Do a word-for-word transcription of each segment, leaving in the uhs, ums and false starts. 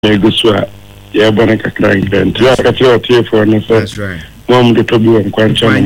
Guswa, Yabana Kakrank, and two Akatio Tea for an That's right. Mom to Tobu and Quanchano.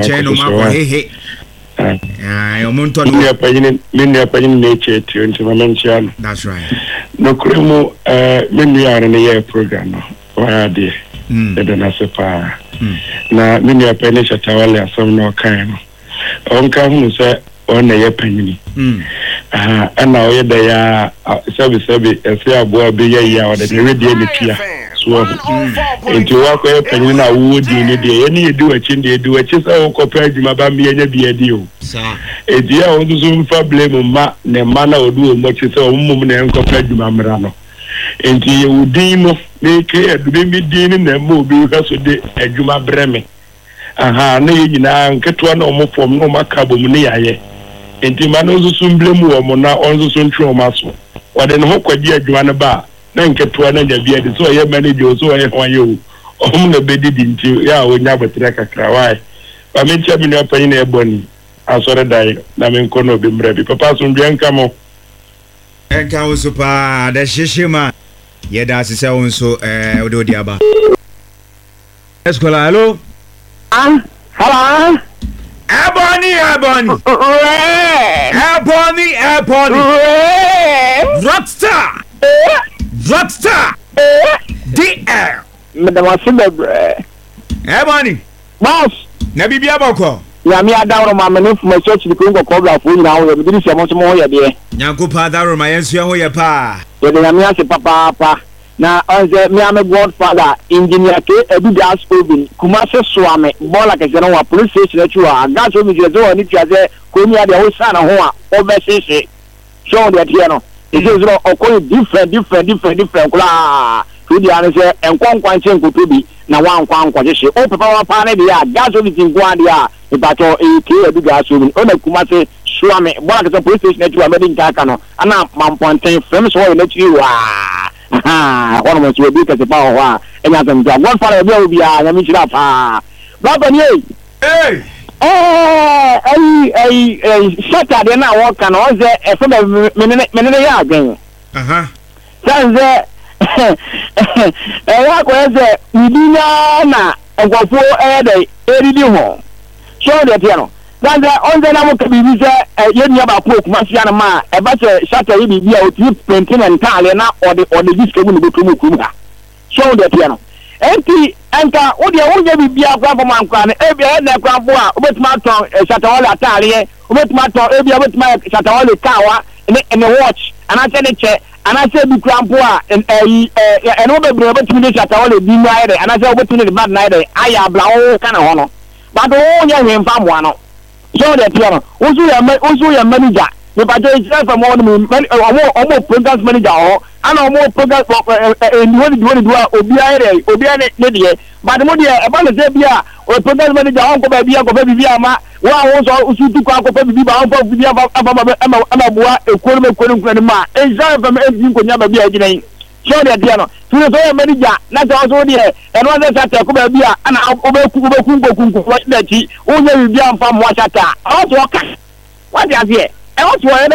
I want to Minia Pain nature to Intermention. That's right. No Cremo, uh, Minia in a year program. Why dear? The Nasepa. Now, Minia Penisha Tawala, some no kind. On come, sir, on a year penny. Uh, and now they are service service a fair boy be a year or the radio clear. So, into work a penny now would you need any do a chin they do a chess or compared to my bambi and be a deal. A dear on the Zoom for blame ma, the manner would do much as a woman and compared to Mamrano. And you would deem make a baby dean in the movie because of the Juma Breme. Aha, nay, now, get one or more from no macabo near. Enti manozo sumblemu wo mo na onzo so ntwe o maso wode ne hokwa di adwana ba na nketo na nya bia de so ye manager so ye hwan ye o om na bedi di nti ya onya botre kakra wai ba me ntia bi ne apanyi na eboni asore dai na me nko no bi mra bi papa so ndwe nka mo enka wo so pa da shishima ye da sese won so eh ode odi aba eskola hello ah hello Ebony, Ebony, Ebony, Ebony, Rockstar, Rockstar, D L. Madam Asibe, Ebony, boss. Nabi Biaboko. Yami adawro ma menu from my church the Congo cobra for now. We didn't see much more here. Nyanko pa adawro ma yensu ho ye pa. Ye de yami ase papa papa. Na onze me am godfather engineer ke edu gas oven Kumase Swame bola ke jeno wa police station etu a gas oven je zo ni tiaze ko ni ade ho sana ho a obesese show de tie no e je zo okoy different different different different kula to di ane se enkonkwan che nkotobi na wa nkwan nkwaje o papa wa pa ne de ya gas oven tin kwa de a e ba to e ke edu gas oven o na Kumase Swame bola ke police station etu a medi nka no ana mamponten frame so we na ti wa ah, one of us will be the power. And as I'm one for a will be a Michel. Ah, Robin, hey, eh, I, I, shut out and I walk and all the a minute, minute again. Uh huh. Sounds there. I was there, Medina, and go for a day, eighty home. Show the piano. Then the on the number can be used, you never put Masiana Ma, a better shutter will be out with printing and Talena or the or the disc will go to Mukuma. Show the piano. Empty anchor, would you only be a grandman crown, every head that grandpa, with my tongue, a Shataola Talia, with my tongue, every with my Shataola tower, and a watch, and I said a chair, and I said, grandpa, and a and over the to the Shataola dinner, and I said, what to the bad night, I have blow kind of honor. But oh, young him from one. So that piano. Also, also your manager. The budget is from one almost program manager and almost program in what you want to do. Obiare, Obiare, Lydia. But the money about the Zebia or program manager, Uncle Baby, Uncle Baby Yama, one also to call Baby Uncle Amabua, a quarter of Quenema, and some from everything could never be again. So that piano. To the manager, not also there, and one that's at Kubabia, and I'll over Kubo, what that he only be from Washata. Also, what is here? I also want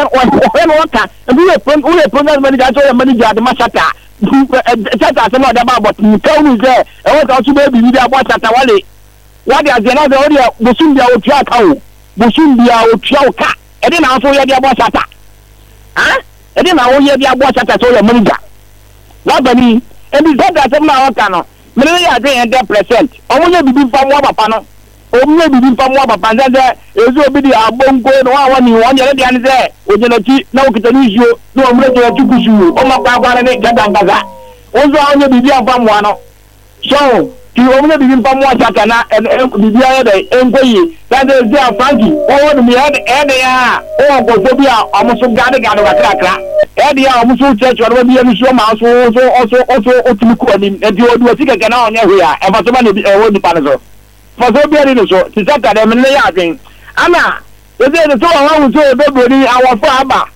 to and we have program manager, so a manager at the Mashata. That's not about what you tell me there. I want also maybe be about Satawale. What is the other audio? Busumbia or Chakao, Busumbia or Chauka, and then also you about Sata. Huh? And then I will hear the about Sata, so a manager. Wabani, and we said that some now cano. Many are doing ten percent. Only be from Wabapano. Only be from Wabapanda. Is will be the Abongo, no one you want your answer. With the no Kitanishu, no regular Tukushu, or Maka and Gadangaza. Also, only be from one. So, you only be from Wasakana and the other employee. That is their Frankie. Oh, the head, Edia, or Bosobia, almost got a gather. Edia, almost church, or maybe a show mouse, also, also, also, Otuku, and you do a ticket can on here, and for somebody a word panel. For so very so, to set that I'm laughing. Anna, is there the so long to everybody our father?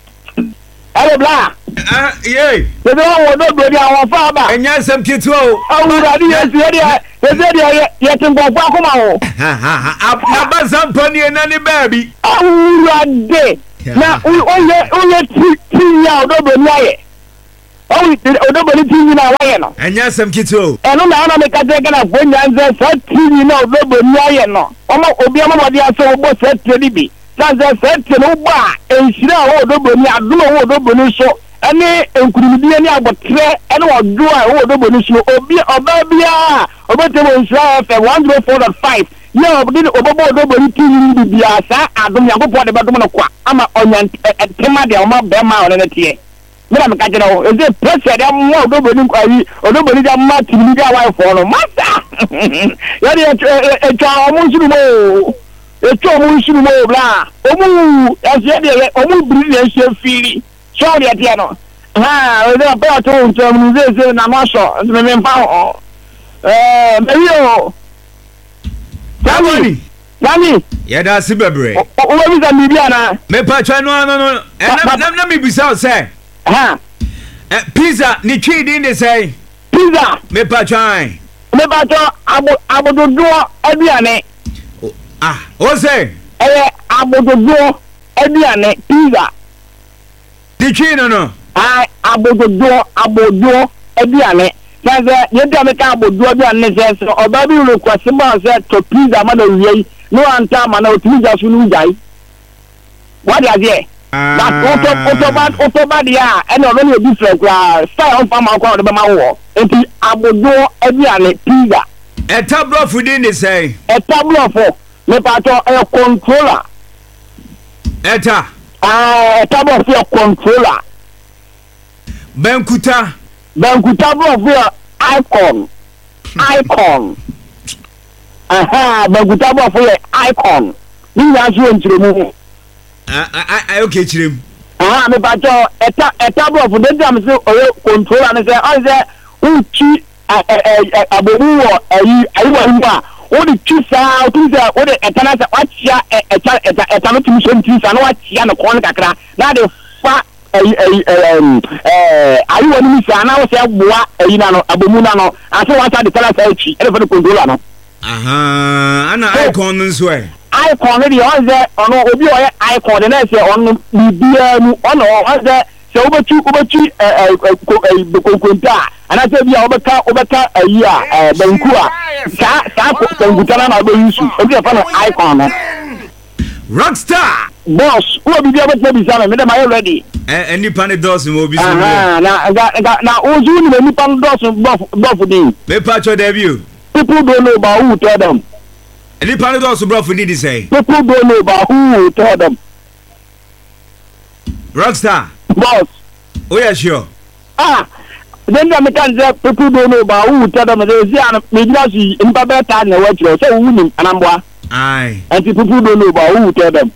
Hello, blah. Ah, yay. The door will be our father. And yes, some kids. Oh, yes, yes, yes, yes, can go back home. Ha ha ha. Abba some pony and any baby. Oh, you are dead. Now, we only only three years old. oh odoboni T V na waye no enya sem kito eno na na me ka je kana fo nyanze sa T V na odoboni aye no omo obi ama body aso obo sa trade bi sanze sa trade no ba enhira wo odoboni adumo wo odoboni so ene enkurumidie ni abotre ene wodo a wo odoboni so obi oba bia obetemo enhira F one oh four point five yeah obi obobo odoboni T V bi bia sa adum yakopɔ de bedum no kwa ama onya tema de oma be ma one ne tie mira me ka jira o eze pressure de mo odoboni kwayi odoboni da ma T V ga wa fo no masa yari e twa omo nsuru mo e twa omo nsuru mo bla omo ase de omo biri de se firi so de tie no ha o de ba to nto mo ze ze na ma so me me mpa o eh me yo Dani Dani yeda si bebre o o bi za mi bia na me pa twa no no no na na me bisa o say ha eh pizza ni twi din de say pizza me pa twa me pa twa abo abododo aduane ah o say eh abododo aduane pizza ni twi no no ah abododo abodo aduane Saze yenda me ka abodo aduane se so oba bi ru kwase ma se to pizza ma na wiei no anta ma na otumi ja su nu jai what is here that auto automat automat dia and no no different kwa style on farm kwa de ma wo enti abodo aduane pizza e tablo fudi ni say e tablo fo me pa to e controller eta ah e tablo fo controller benkuta benkuta bro fo icon icon aha benkuta bro fo icon ni ya so ntiremu ah ah okay chirem ah me ba jo eta eta bro fo de dam se o controller ne se on se uchi abomu wo ayi ayi wa nwa o de twisa o tu se o de eta na se wa chia eta eta eta no timi so ntisa na wa chia no kon kakra na de fa eh eh ayi wa ni sa na wo se boa ayi na no abomu na no aso wa sa de kala sa echi e de controller no aha ana icon nso e icon ni o ze ono obi o ye icon de na se ono bibia mu ono o ze se obetu obetu eh eh konkonta ana se bia obeka obeka ayi a banku a sa sa konkonta na na be yusu obi e fa no icon no Rockstar boss who be able to be sama me dem are ready eh any pan dos mo bi so ah na na na ozu ni me pan dos bof bof din me patch debut people don't know about who tell them any pan dos bro for need say people don't know about who tell them Rockstar boss oh yeah sure ah then me can say people don't know about who tell them they say am me just in baba ta na wa kiro say who nim anambwa aye and people don't know about who tell them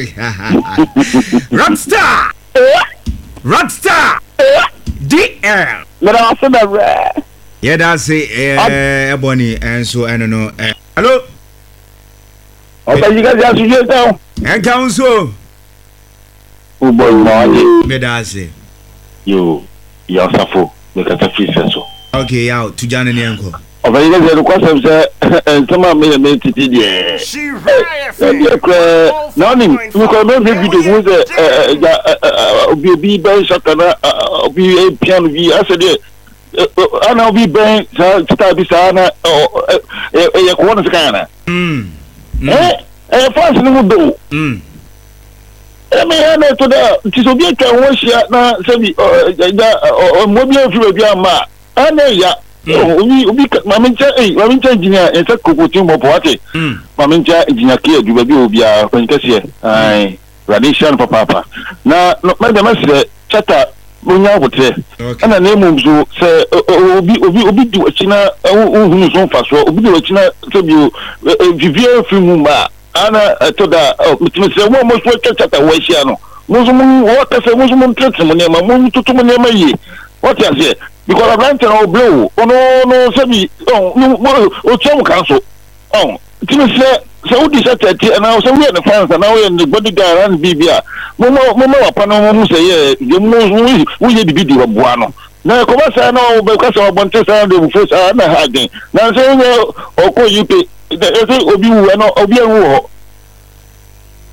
Rockstar Rockstar D L me da so be yeah that's say eh ebony and so I don't know hello okay you guys just you down and council oh boy no me da say yo ya safo me ka ta fi senso okay ya to jana ni enko over you guys the question say ntoma me me titi die she right no ni we ko no video mu ze obi obi ben shakana obi piano bi asede ana obi ben sa sta bi sa na e ko na sakana mm eh eh fast ni mu do mm e me na to da ti so bi ka won hia na se bi mo bi afi bi ama ana ya obi obi mamincha eh mamincha engineer esa kokoti mo poate mamincha engineer ke adu bi obi a kwankase ai radiation papa papa na ma da masire chata onya botre ana na emu so se obi obi obi du achina ohunu so faso obi du achina so bi vivie film ma ana to da mutmise mo mo so chata wa hia no mo so mo wa kase mo so mo ntete mo ne ma mo tutu mo ne ma yi what you say because I went to no blue oh no no sabi oh no o chom kanso oh timi se se udi se tete na so we na fans na we na bodyguard and bibia mo mo mo wa pa no mo se ye je mo wo ye bibi di boa no na ko ba sa na o be ka so bonte sa de bu face na ha den na se wo o ko yipe e se obi wu no obi ewu ho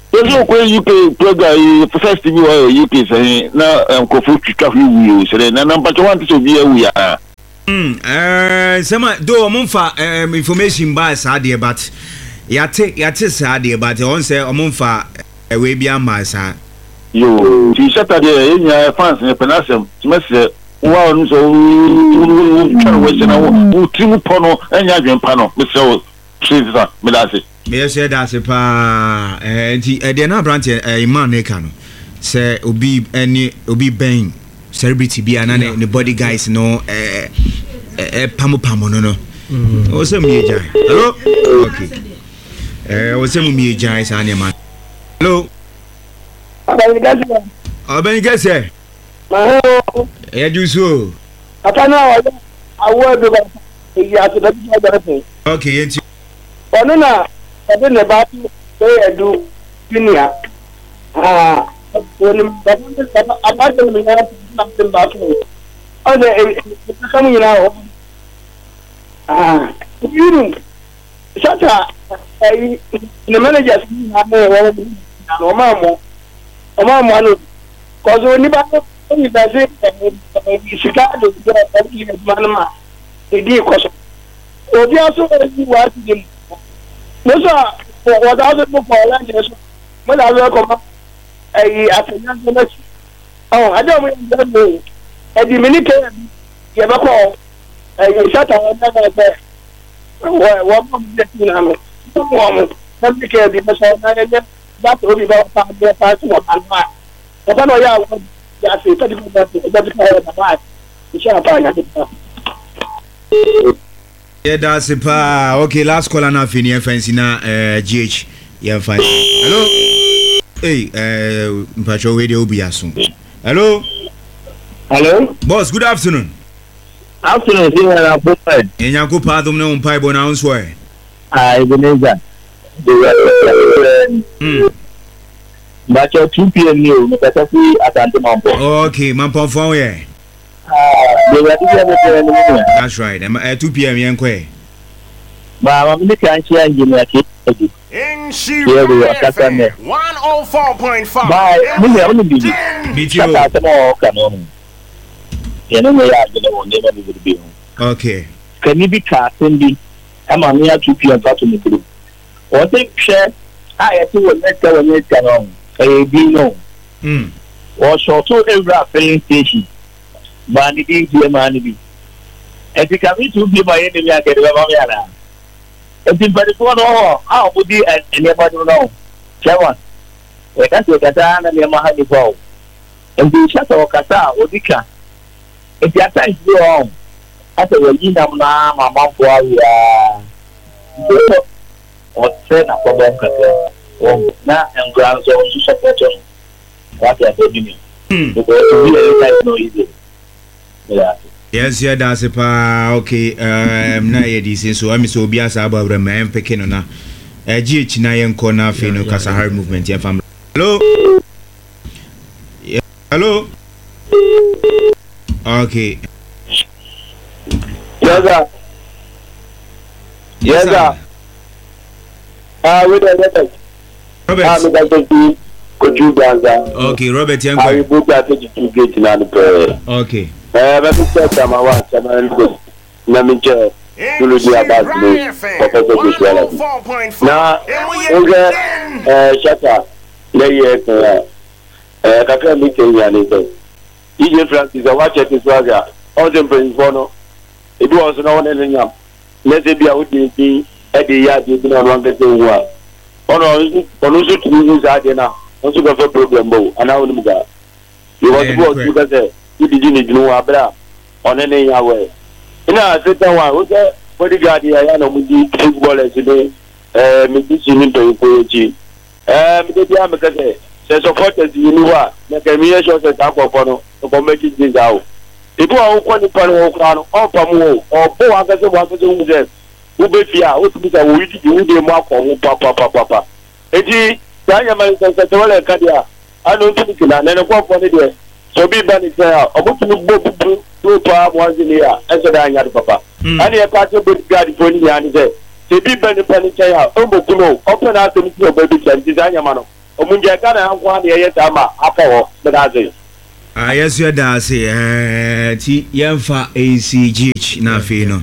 Ozo ko U K program first T V or U K say na enkofu twitwa hwi wi so na number one to be awu ya. Mm eh sama do omfa information ba sa de but yate yate sa de but on say omfa we bia ma sa. Yo, ti Saturday enya fans ne penasem timese wa onu so try we say na wo timu pono enya adwempa no me say o treat me da say. Me say that se pa eh nti e de na branch eh man e ka no say obi any obi ben celebrity bi ana ne body guys no eh eh pamo pamo no no o say me jai hello okay eh o say me jai sa ne man hello Abani gase abani gase ma ho e juso atana wa awo do ba ya to da bi da pe okay yenti onu na ebe ne ba ti e edu dunia ah oni ba ba abade mi na na tin ba tu o de e ka mu na o ah yuru sata ai ne manager na me wa na o ma mo o ma mo anu ko zo ni ba ni ba se e sika do do ba ni ma ma e di ko so o bi aso e wa ti dem Nosa what other book for land is when I work on a African village. Oh, I don't know. A Dominican, you ever call a shut on another bed. What woman get in a woman? Let me care because that will be about five years past one and five. I don't know, yeah, that's a pretty good that's the bad. You shall find it. Yeah, that's it. Okay, last call na fini e fancy na eh G H. Yeah, fine. Hello. Hey, eh mpacho we dey obi aso. Hello. Hello. Boss, good afternoon. Afternoon, see when I put it. Enya ko pa dum na un pai bo na unso e. Ah, Ebenezer. Hmm. But your two P M new, me kata fi atante mampo. Okay, mampo fon we. That's right. Uh, two P M yen kwe. Ba ma mi kan chi engineer ke. In Shiro one oh four point five. Ba mi me oni bibi. Bijo. Kata mo kanu. Ye no me ya gele won ne bi bi. Okay. Kan ni bi ka sendi. Ama mi ya two P M to me group. O te share a ye ti won net ka won net ka no. E bi no. Mm. O so to every filling station. Mani di je mani bi eti kami tu bi ma ye ni ya kere ba ya la eti bari ko no a o di ene ba do no chawan e ka to kata na le ma ha ni ba eti shata o kata o dika eti ata ji o ata we yi na na mama fo ya o se na ko ba kata o na engran so so support o wa ya do ni ko to bi e ka no easy. Yeah. Yes, yeah, that's a pa. Okay, um, na ye disi so I'm so be as about the man picking on a G H na yen corner fino Kasahari movement. Yeah, family. Hello. Yeah. Hello. Okay. Yes, sir. Yes, sir. Ah, wait a minute. Robert. Ah, me that be could you answer? Okay, Robert. Yeah. I will book that to two gate in the okay. Eh, but it's just my one, seven go. Na me che. Tulu dia about me. Na, oge eh shata. Le ye eh eh kakra mi Kenya ni so. E J Francis a watch it swaga. On the principal no. E do also na wona nyam. Le se bia odi bi e de ya de bi na wan gete wa. Ono ono so tulu za de na. On so go for problem bo. Ana woni mga. You want to go to the Did you need no abra on any way? In a certain one, who's a bodyguard here? I know we football today. Uh, Medicine to Pochi. Um, the Yamaka says, supporters, you know what? Make a mere shot at Aquapono to make it this out. People are on the panel or Pamu or four hundred one hundred who be fear, who be a witty, you would be more for Papa Papa. Eti, Diamond says, Kadia. I don't think you can, and a walk on it. So be bani say omo tunu gbo do pa mo anzile ya enso da anya papa ani e pa se bodyguard for ni ya ni say se bi bani pani say ya o mo kuno open na to ni o baby say di anya ma no omunje kana kwa ne ye tama apo me da say ah yes you da say eh ti yemfa A C G H na fe no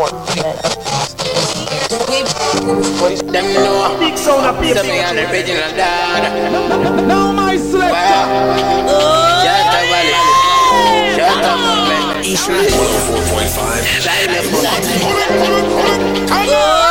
them know big sound of people me an original dad now my slave oh shut up valley shut up man one oh four point five